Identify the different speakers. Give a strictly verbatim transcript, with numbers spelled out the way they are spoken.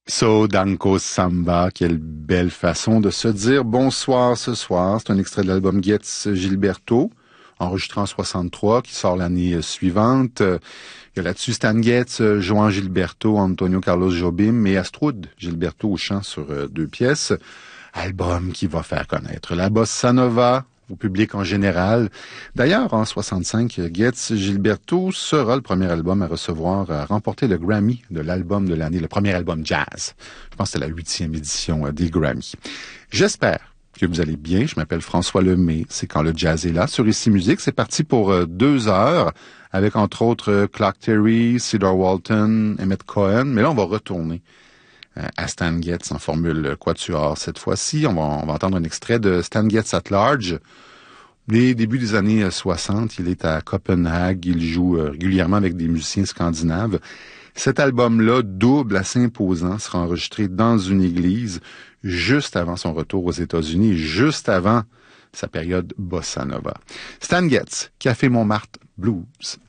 Speaker 1: So Danko Samba, quelle belle façon de se dire bonsoir ce soir. C'est un extrait de l'album Getz Gilberto, enregistré en soixante-trois, qui sort l'année suivante. Il y a là-dessus Stan Getz, Joan Gilberto, Antonio Carlos Jobim et Astrud Gilberto au chant sur deux pièces. Album qui va faire connaître la bossa nova au public en général. D'ailleurs, en soixante-cinq, Getz Gilberto sera le premier album à recevoir, à remporter le Grammy de l'album de l'année, le premier album jazz. Je pense que c'est la huitième édition des Grammys. J'espère que vous allez bien. Je m'appelle François Lemay. C'est Quand le jazz est là. Sur Ici Musique, c'est parti pour deux heures avec entre autres Clark Terry, Cedar Walton, Emmett Cohen. Mais là, on va retourner à Stan Getz en formule quatuor cette fois-ci. On va, on va entendre un extrait de Stan Getz at Large. Les débuts des années soixante, il est à Copenhague, il joue régulièrement avec des musiciens scandinaves. Cet album-là, double, assez imposant, sera enregistré dans une église juste avant son retour aux États-Unis, juste avant sa période bossa nova. Stan Getz, Café Montmartre Blues.